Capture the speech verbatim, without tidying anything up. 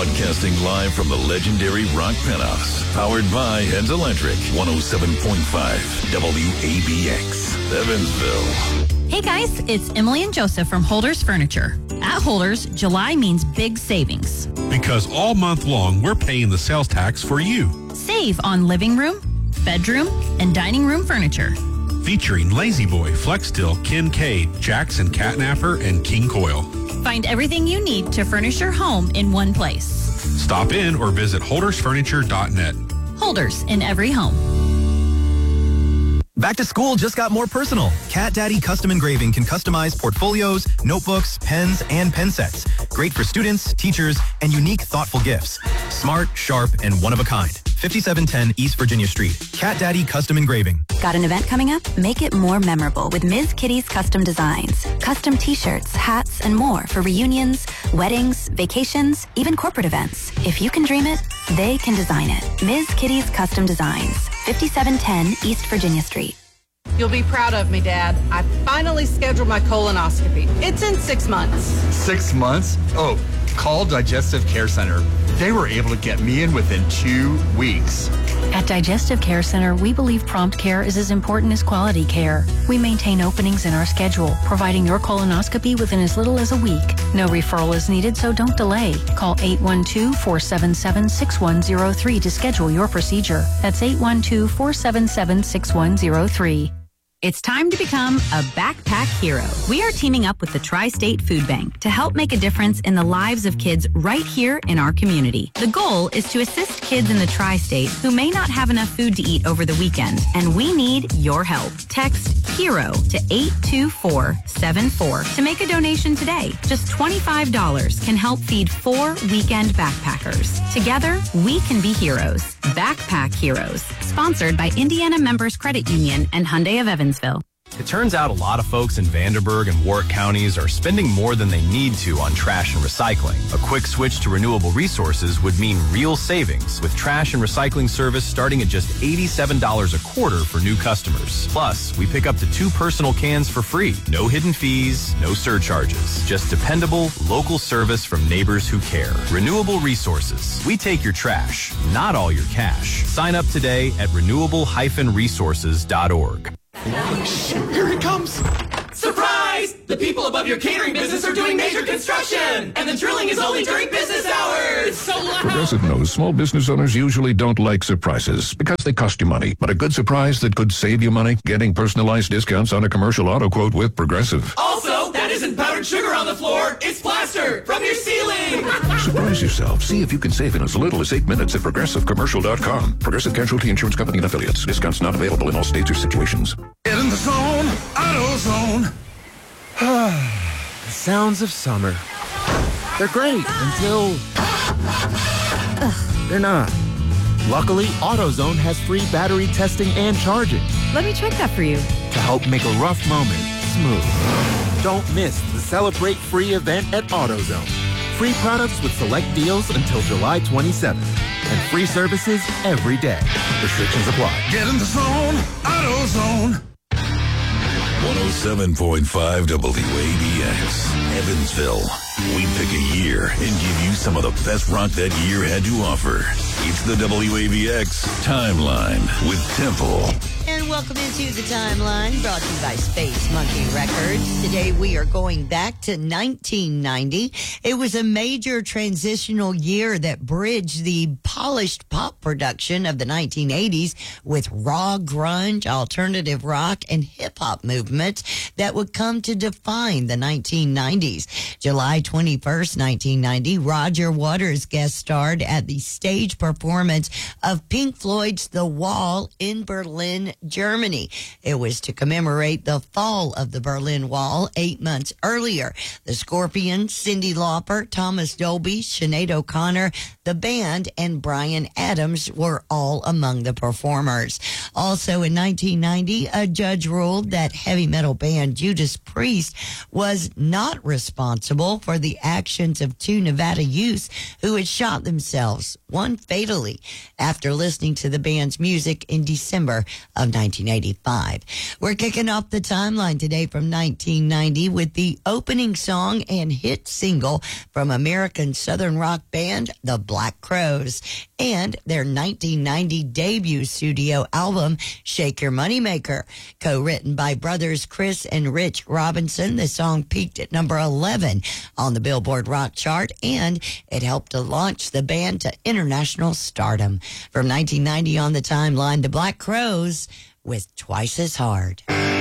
Broadcasting live from the legendary Rock Penthouse. Powered by Heads Electric. one oh seven point five W A B X. Evansville. Hey guys, it's Emily and Joseph from Holders Furniture. At Holders, July means big savings. Because all month long, we're paying the sales tax for you. Save on living room, bedroom, and dining room furniture. Featuring Lazy Boy, Flex Steel, Kincaid, Jackson Catnapper, and King Coil. Find everything you need to furnish your home in one place. Stop in or visit holders furniture dot net. Holders in every home. Back to school just got more personal. Cat Daddy Custom Engraving can customize portfolios, notebooks, pens, and pen sets. Great for students, teachers, and unique, thoughtful gifts. Smart, sharp, and one of a kind. fifty-seven ten East Virginia Street. Cat Daddy Custom Engraving. Got an event coming up? Make it more memorable with Miz Kitty's Custom Designs. Custom t-shirts, hats, and more for reunions, weddings, vacations, even corporate events. If you can dream it, they can design it. Miz Kitty's Custom Designs. fifty-seven ten East Virginia Street. You'll be proud of me, Dad. I finally scheduled my colonoscopy. It's in six months. Six months? Oh, call Digestive Care Center. They were able to get me in within two weeks. At Digestive Care Center, we believe prompt care is as important as quality care. We maintain openings in our schedule, providing your colonoscopy within as little as a week. No referral is needed, so don't delay. Call eight one two, four seven seven, six one zero three to schedule your procedure. That's eight one two, four seven seven, six one zero three. It's time to become a backpack hero. We are teaming up with the Tri-State Food Bank to help make a difference in the lives of kids right here in our community. The goal is to assist kids in the Tri-State who may not have enough food to eat over the weekend, and we need your help. Text HERO to eight two four seven four to make a donation today. Just twenty-five dollars can help feed four weekend backpackers. Together, we can be heroes. Backpack Heroes. Sponsored by Indiana Members Credit Union and Hyundai of Evansville. It turns out a lot of folks in Vanderburgh and Warwick counties are spending more than they need to on trash and recycling. A quick switch to renewable resources would mean real savings, with trash and recycling service starting at just eighty-seven dollars a quarter for new customers. Plus, we pick up to two personal cans for free. No hidden fees, no surcharges. Just dependable, local service from neighbors who care. Renewable resources. We take your trash, not all your cash. Sign up today at renewable dash resources dot org. Shit, here it comes! Surprise! The people above your catering business are doing major construction! And the drilling is only during business hours! So loud! Progressive knows small business owners usually don't like surprises because they cost you money. But a good surprise that could save you money? Getting personalized discounts on a commercial auto quote with Progressive. Also, that isn't powdered sugar on the floor, it's plaster from your ceiling! Surprise yourself. See if you can save in as little as eight minutes at progressive commercial dot com. Progressive Casualty Insurance Company and Affiliates. Discounts not available in all states or situations. Get in the zone, AutoZone. The sounds of summer. They're great until they're not. Luckily, AutoZone has free battery testing and charging Let me check that for you. to help make a rough moment smooth. Don't miss the Celebrate Free event at AutoZone. Free products with select deals until July twenty-seventh. And free services every day. Restrictions apply. Get in the zone, AutoZone. one oh seven point five W A B X, Evansville. We pick a year and give you some of the best rock that year had to offer. It's the W A B X Timeline with Temple. And welcome into the Timeline, brought to you by Space Monkey Records. Today we are going back to nineteen ninety. It was a major transitional year that bridged the polished pop production of the nineteen eighties with raw grunge, alternative rock, and hip-hop movements that would come to define the nineteen nineties. July twenty-first, nineteen ninety, Roger Waters guest starred at the stage performance of Pink Floyd's The Wall in Berlin, Germany. It was to commemorate the fall of the Berlin Wall eight months earlier. The Scorpions, Cyndi Lauper, Thomas Dolby, Sinead O'Connor, the band, and Bryan Adams were all among the performers. Also in nineteen ninety, a judge ruled that heavy metal band Judas Priest was not responsible for the actions of two Nevada youths who had shot themselves, one fatally, after listening to the band's music in December of nineteen ninety. nineteen eighty-five. We're kicking off the timeline today from nineteen ninety with the opening song and hit single from American Southern rock band The Black Crowes and their nineteen ninety debut studio album, Shake Your Moneymaker. Co-written by brothers Chris and Rich Robinson, the song peaked at number eleven on the Billboard Rock chart, and it helped to launch the band to international stardom. From nineteen ninety on the timeline, The Black Crowes with Twice as Hard.